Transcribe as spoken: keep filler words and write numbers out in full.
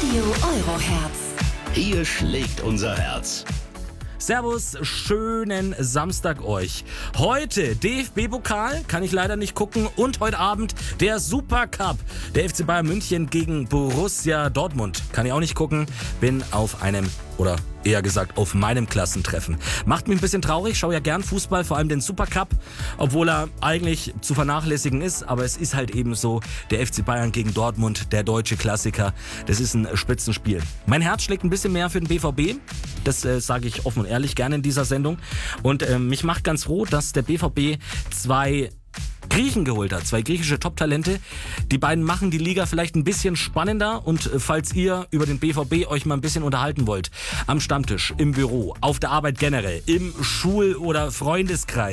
Radio Euroherz. Hier schlägt unser Herz. Servus, schönen Samstag euch. Heute D F B-Pokal, kann ich leider nicht gucken. Und heute Abend der Supercup. Der F C Bayern München gegen Borussia Dortmund. Kann ich auch nicht gucken. Bin auf einem, oder eher gesagt auf meinem Klassentreffen. Macht mich ein bisschen traurig, schaue ja gern Fußball, vor allem den Supercup. Obwohl er eigentlich zu vernachlässigen ist. Aber es ist halt eben so, der F C Bayern gegen Dortmund, der deutsche Klassiker. Das ist ein Spitzenspiel. Mein Herz schlägt ein bisschen mehr für den B V B. Das äh, sage ich offen und ehrlich gerne in dieser Sendung. Und äh, mich macht ganz froh, dass der B V B zwei Griechen geholt hat, zwei griechische Top-Talente. Die beiden machen die Liga vielleicht ein bisschen spannender. Und äh, falls ihr über den B V B euch mal ein bisschen unterhalten wollt, am Stammtisch, im Büro, auf der Arbeit generell, im Schul- oder Freundeskreis,